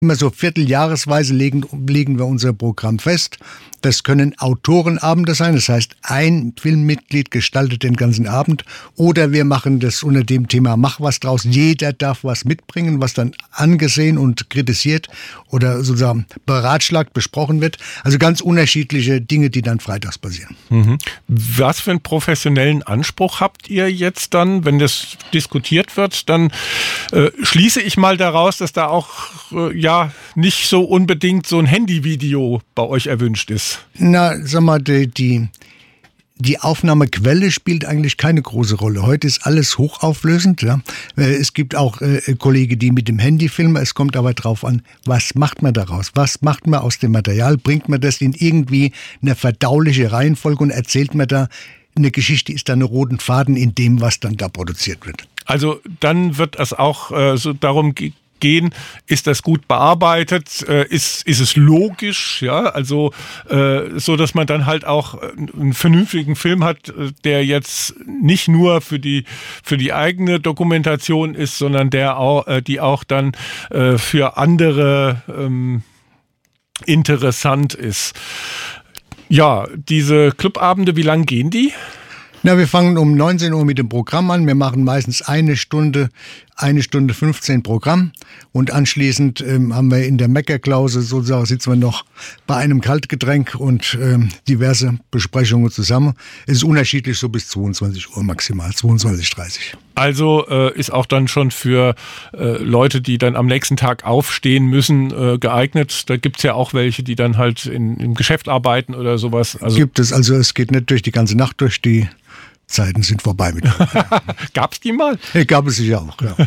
Immer so vierteljahresweise legen wir unser Programm fest. Das können Autorenabende sein, das heißt, ein Filmmitglied gestaltet den ganzen Abend. Oder wir machen das unter dem Thema Mach was draus. Jeder darf was mitbringen, was dann angesehen und kritisiert oder sozusagen beratschlagt, besprochen wird. Also ganz unterschiedliche Dinge, die dann freitags passieren. Mhm. Was für einen professionellen Anspruch habt ihr jetzt dann, wenn das diskutiert wird? Dann schließe ich mal daraus, dass da auch nicht so unbedingt so ein Handyvideo bei euch erwünscht ist. Na, sag mal, die Aufnahmequelle spielt eigentlich keine große Rolle. Heute ist alles hochauflösend. Ja. Es gibt auch Kollegen, die mit dem Handy filmen. Es kommt aber drauf an, was macht man daraus? Was macht man aus dem Material? Bringt man das in irgendwie eine verdauliche Reihenfolge und erzählt man da eine Geschichte? Ist da eine roten Faden in dem, was dann da produziert wird? Also dann wird es auch so darum gehen, ist das gut bearbeitet, ist es logisch, ja, also so, dass man dann halt auch einen vernünftigen Film hat, der jetzt nicht nur für die eigene Dokumentation ist, sondern die auch dann für andere interessant ist. Ja, diese Clubabende, wie lang gehen die? Na, wir fangen um 19 Uhr mit dem Programm an. Wir machen meistens eine Stunde 15 Programm und anschließend haben wir in der Meckerklause sozusagen sitzen wir noch bei einem Kaltgetränk und diverse Besprechungen zusammen. Es ist unterschiedlich, so bis 22 Uhr maximal, 22:30. Also ist auch dann schon für Leute, die dann am nächsten Tag aufstehen müssen, geeignet. Da gibt's ja auch welche, die dann halt im Geschäft arbeiten oder sowas. Also gibt es, also es geht nicht durch die ganze Nacht durch, die Zeiten sind vorbei mit. Gab's die mal? Gab es sicher auch, ja.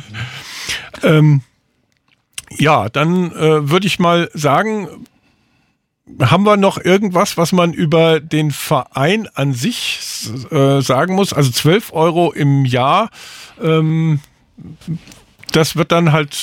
Ja, dann würde ich mal sagen, haben wir noch irgendwas, was man über den Verein an sich sagen muss? Also 12 € im Jahr, das wird dann halt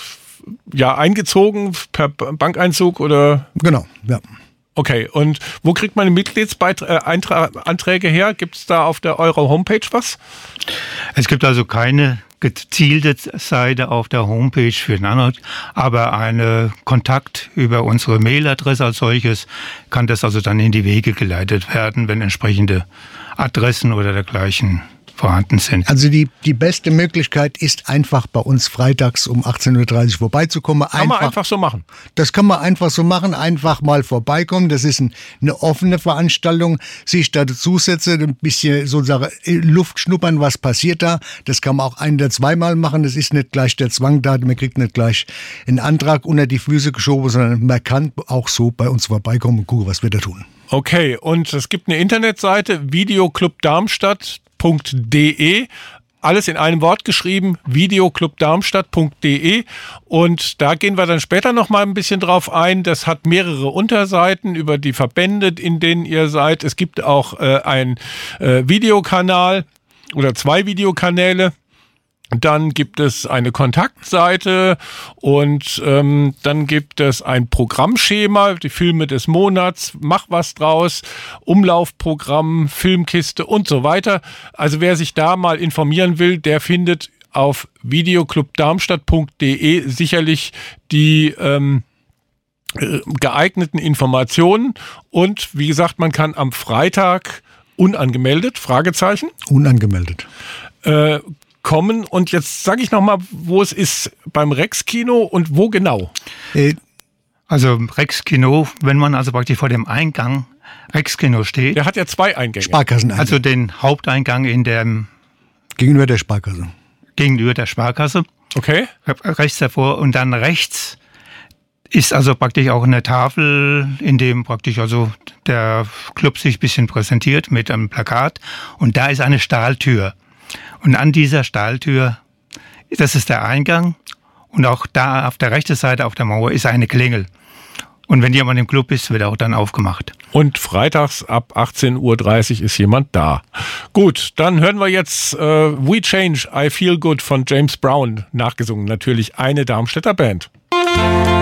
eingezogen per Bankeinzug oder? Genau, ja. Okay, und wo kriegt man Mitgliedsanträge her? Gibt es da auf eurer Homepage was? Es gibt also keine gezielte Seite auf der Homepage für Nanot, aber eine Kontakt über unsere Mailadresse als solches kann das also dann in die Wege geleitet werden, wenn entsprechende Adressen oder dergleichen vorhanden sind. Also die beste Möglichkeit ist einfach bei uns freitags um 18:30 Uhr vorbeizukommen. Kann man einfach so machen? Das kann man einfach so machen, einfach mal vorbeikommen. Das ist eine offene Veranstaltung. Sich da dazusetzen, ein bisschen sozusagen Luft schnuppern, was passiert da. Das kann man auch ein- oder zweimal machen. Das ist nicht gleich der Zwang da. Man kriegt nicht gleich einen Antrag unter die Füße geschoben, sondern man kann auch so bei uns vorbeikommen und gucken, was wir da tun. Okay, und es gibt eine Internetseite, videoclubdarmstadt.de. Alles in einem Wort geschrieben, videoclubdarmstadt.de, und da gehen wir dann später noch mal ein bisschen drauf ein. Das hat mehrere Unterseiten über die Verbände, in denen ihr seid. Es gibt auch einen Videokanal oder 2 Videokanäle. Dann gibt es eine Kontaktseite und dann gibt es ein Programmschema, die Filme des Monats, Mach was draus, Umlaufprogramm, Filmkiste und so weiter. Also wer sich da mal informieren will, der findet auf videoclubdarmstadt.de sicherlich die geeigneten Informationen. Und wie gesagt, man kann am Freitag unangemeldet, Fragezeichen? Unangemeldet. Kommen. Und jetzt sage ich nochmal, wo es ist, beim Rex-Kino und wo genau? Also Rex-Kino, wenn man also praktisch vor dem Eingang Rex-Kino steht. Der hat ja 2 Eingänge. Sparkasseneingang. Also den Haupteingang gegenüber der Sparkasse. Gegenüber der Sparkasse. Okay. Rechts davor und dann rechts ist also praktisch auch eine Tafel, in dem praktisch also der Club sich ein bisschen präsentiert mit einem Plakat, und da ist eine Stahltür. Und an dieser Stahltür, das ist der Eingang, und auch da auf der rechten Seite auf der Mauer ist eine Klingel. Und wenn jemand im Club ist, wird auch dann aufgemacht. Und freitags ab 18:30 Uhr ist jemand da. Gut, dann hören wir jetzt We Change, I Feel Good von James Brown, nachgesungen natürlich, eine Darmstädter Band.